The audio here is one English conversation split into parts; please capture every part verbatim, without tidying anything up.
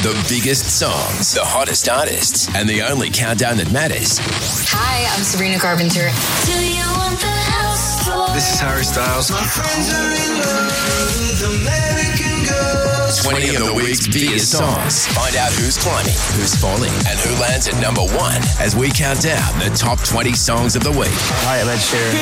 The biggest songs, the hottest artists, and the only countdown that matters. Hi, I'm Sabrina Carpenter. Do you want the house tour? This is Harry Styles. My friends are in love with American girls. twenty of the week's biggest songs. Find out who's climbing, who's falling, and who lands at number one as we count down the top twenty songs of the week. Hi, I'm Ed Sheeran.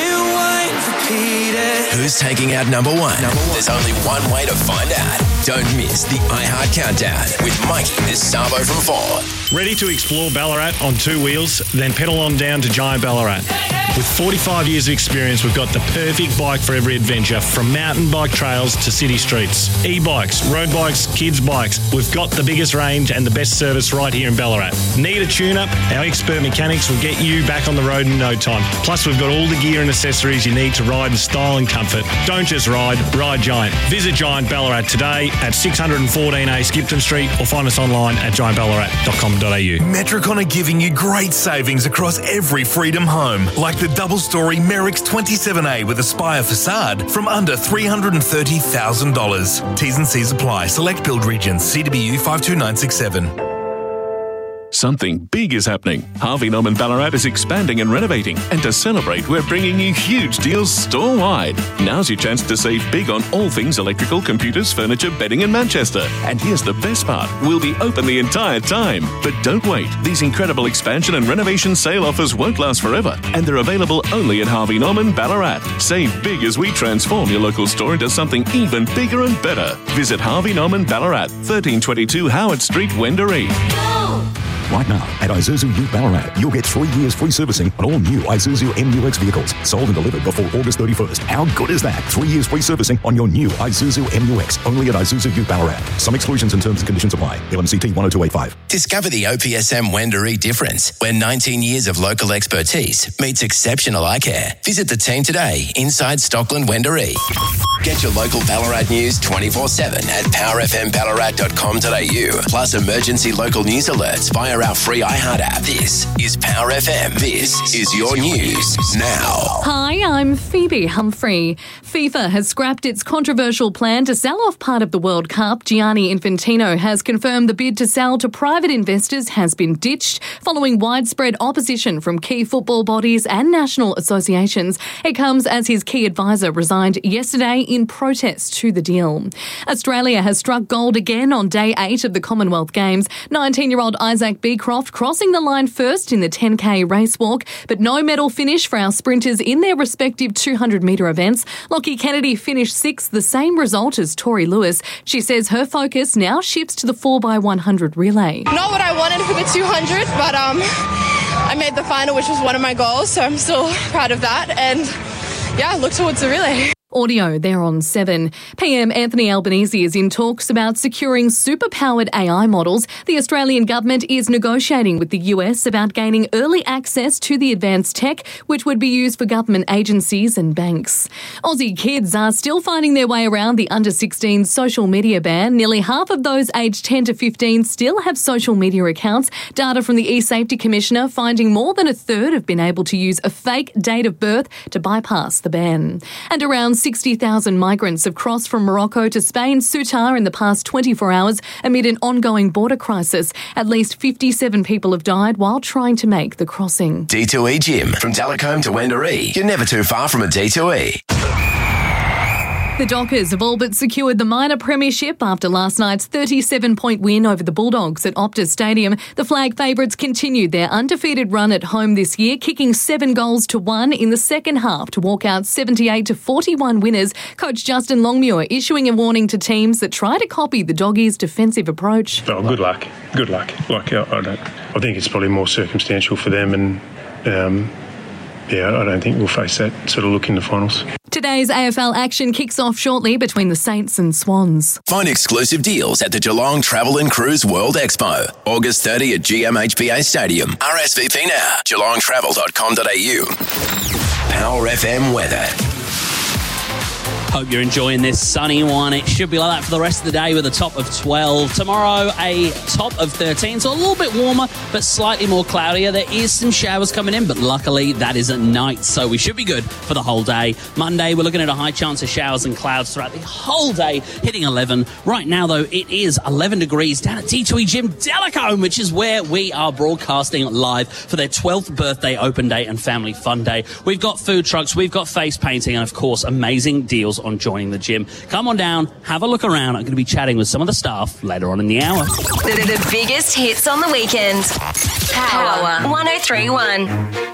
Who's taking out number one? Number one? There's only one way to find out. Don't miss the iHeart Countdown with Mikey Sabo from four. Ready to explore Ballarat on two wheels? Then pedal on down to Giant Ballarat. With forty-five years of experience, we've got the perfect bike for every adventure, from mountain bike trails to city streets. E-bikes, road bikes, kids' bikes. We've got the biggest range and the best service right here in Ballarat. Need a tune-up? Our expert mechanics will get you back on the road in no time. Plus, we've got all the gear and accessories you need to ride in style and comfort. Don't just ride, ride Giant. Visit Giant Ballarat today at six fourteen A Skipton Street or find us online at giant ballarat dot com dot a u. Metricon are giving you great savings across every Freedom home, like the double-storey Merrick's twenty-seven A with Aspire facade from under three hundred thirty thousand dollars. T's and C's apply. Select build regions. C W U five two nine six seven. Something big is happening. Harvey Norman Ballarat is expanding and renovating. And to celebrate, we're bringing you huge deals store-wide. Now's your chance to save big on all things electrical, computers, furniture, bedding in Manchester. And here's the best part. We'll be open the entire time. But don't wait. These incredible expansion and renovation sale offers won't last forever. And they're available only at Harvey Norman Ballarat. Save big as we transform your local store into something even bigger and better. Visit Harvey Norman Ballarat, thirteen twenty-two Howard Street, Wendouree. Go! Right now, at Isuzu Ute Ballarat, you'll get three years free servicing on all new Isuzu M U X vehicles, sold and delivered before August thirty-first. How good is that? Three years free servicing on your new Isuzu M U X, only at Isuzu Ute Ballarat. Some exclusions and terms and conditions apply. L M C T one oh two eight five. Discover the O P S M Wendouree difference, where nineteen years of local expertise meets exceptional eye care. Visit the team today inside Stockland, Wendouree. Get your local Ballarat news twenty-four seven at power f m ballarat dot com dot a u. Plus emergency local news alerts via our free iHeart app. This is Power F M. This is your news now. Hi, I'm Phoebe Humphrey. FIFA has scrapped its controversial plan to sell off part of the World Cup. Gianni Infantino has confirmed the bid to sell to private investors has been ditched following widespread opposition from key football bodies and national associations. It comes as his key advisor resigned yesterday in protest to the deal. Australia has struck gold again on day eight of the Commonwealth Games. nineteen-year-old Isaac Beecroft crossing the line first in the ten K race walk, but no medal finish for our sprinters in their respective two hundred metre events. Lockie Kennedy finished sixth, the same result as Tori Lewis. She says her focus now shifts to the four by one hundred relay. Not what I wanted for the two hundred, but um, I made the final, which was one of my goals, so I'm still proud of that. And yeah, look towards the relay. Audio there on seven. P M Anthony Albanese is in talks about securing super-powered A I models. The Australian government is negotiating with the U S about gaining early access to the advanced tech, which would be used for government agencies and banks. Aussie kids are still finding their way around the under sixteen social media ban. Nearly half of those aged ten to fifteen still have social media accounts. Data from the E-Safety Commissioner finding more than a third have been able to use a fake date of birth to bypass the ban. And around sixty thousand migrants have crossed from Morocco to Spain, Ceuta, in the past twenty-four hours amid an ongoing border crisis. At least fifty-seven people have died while trying to make the crossing. D two E Gym. From Telecombe to Wendouree. You're never too far from a D two E. The Dockers have all but secured the minor premiership after last night's thirty-seven point win over the Bulldogs at Optus Stadium. The flag favourites continued their undefeated run at home this year, kicking seven goals to one in the second half to walk out seventy-eight to forty-one winners. Coach Justin Longmuir issuing a warning to teams that try to copy the Doggies' defensive approach. Oh, good luck. Good luck. Like I, I don't. I think it's probably more circumstantial for them, and um, yeah, I don't think we'll face that sort of look in the finals. Today's A F L action kicks off shortly between the Saints and Swans. Find exclusive deals at the Geelong Travel and Cruise World Expo, August thirtieth at G M H B A Stadium. R S V P now, geelong travel dot com dot a u. Power F M weather. Hope you're enjoying this sunny one. It should be like that for the rest of the day with a top of twelve. Tomorrow, a top of thirteen, so a little bit warmer, but slightly more cloudier. There is some showers coming in, but luckily that is at night, so we should be good for the whole day. Monday, we're looking at a high chance of showers and clouds throughout the whole day, hitting eleven. Right now, though, it is eleven degrees down at T two E Gym Delacombe, which is where we are broadcasting live for their twelfth birthday open day and family fun day. We've got food trucks, we've got face painting, and of course, amazing deals on joining the gym. Come on down, have a look around. I'm going to be chatting with some of the staff later on in the hour. The, the, the biggest hits on the weekend. Power one oh three point one.